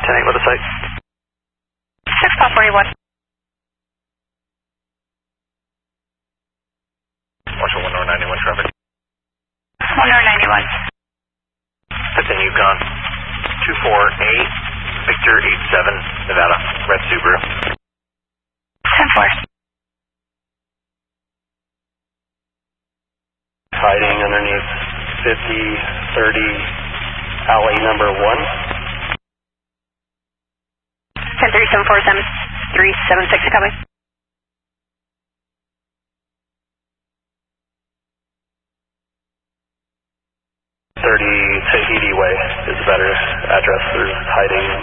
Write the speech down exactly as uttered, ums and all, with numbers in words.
ten eight with the site. six five forty-one. Marshall one North ninety-one traffic. one North ninety-one. fifteen Yukon. two four eight, Victor eight seven, Nevada, red Subaru. ten four. Hiding underneath fifty thirty alley number one. ten three seven four seven three seven six coming. thirty Tahiti Way is a better address for hiding